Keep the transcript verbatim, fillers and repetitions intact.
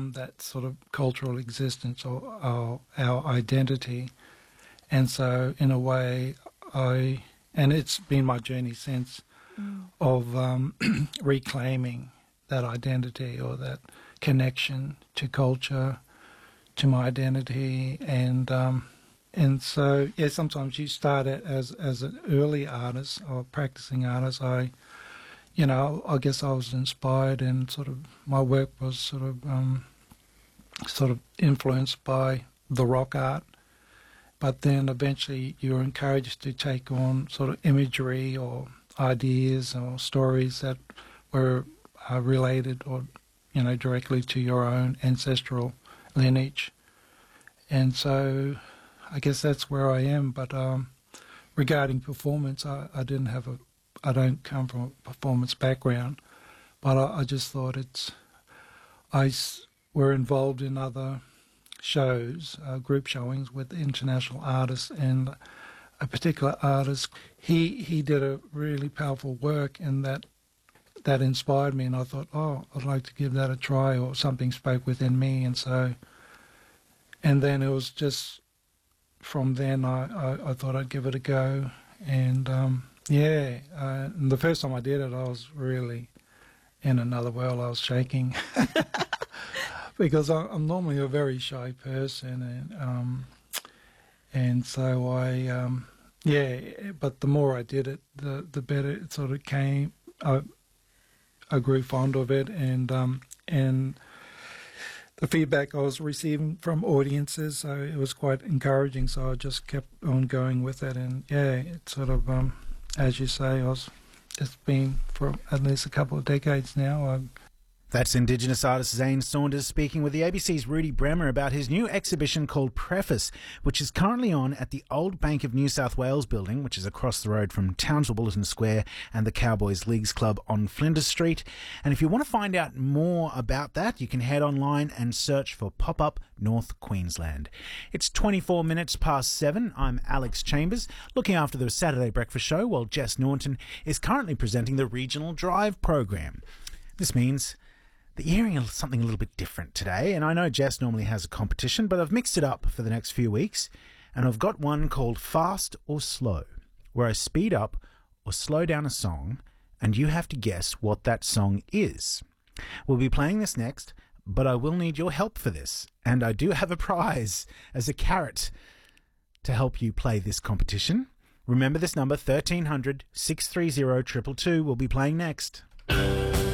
from that sort of cultural existence or our, our identity. And so, in a way, I, and it's been my journey since, mm. of um, reclaiming that identity or that connection to culture, to my identity, and um, and so yeah, sometimes you start it as as an early artist or practicing artist. I, you know, I guess I was inspired, and sort of my work was sort of um, sort of influenced by the rock art. But then eventually you're encouraged to take on sort of imagery or ideas or stories that were uh, related or, you know, directly to your own ancestral lineage. And so I guess that's where I am. But um, regarding performance, I, I didn't have a, I don't come from a performance background, but I, I just thought it's, I s- were involved in other shows, uh, group showings with international artists, and a particular artist, he he did a really powerful work, and that that inspired me, and I thought, oh, I'd like to give that a try, or something spoke within me, and so, and then it was just from then I, I, I thought I'd give it a go, and um, yeah, uh, and the first time I did it, I was really in another world. I was shaking. Because I'm normally a very shy person, and um, and so I, um, yeah. But the more I did it, the the better it sort of came. I I grew fond of it, and um, and the feedback I was receiving from audiences, so it was quite encouraging. So I just kept on going with it, and yeah, it sort of, um, as you say, I was. It's been for at least a couple of decades now. I've, That's Indigenous artist Zane Saunders speaking with the A B C's Rudy Bremer about his new exhibition called Preface, which is currently on at the Old Bank of New South Wales building, which is across the road from Townsville Bulletin Square and the Cowboys Leagues Club on Flinders Street. And if you want to find out more about that, you can head online and search for Pop-Up North Queensland. It's twenty-four minutes past seven. I'm Alex Chambers, looking after the Saturday Breakfast Show, while Jess Norton is currently presenting the Regional Drive program. This means that you're hearing something a little bit different today, and I know Jess normally has a competition, but I've mixed it up for the next few weeks, and I've got one called Fast or Slow, where I speed up or slow down a song, and you have to guess what that song is. We'll be playing this next, but I will need your help for this, and I do have a prize as a carrot to help you play this competition. Remember this number, thirteen hundred, six three zero, two two two. We'll be playing next.